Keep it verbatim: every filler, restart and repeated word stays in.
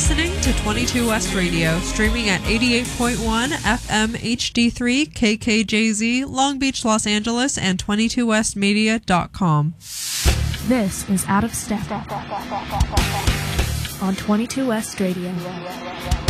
listening to twenty-two West Radio, streaming at eighty-eight point one F M H D three K K J Z, Long Beach, Los Angeles, and twenty-two west media dot com. This is Out of Step on twenty-two West Radio.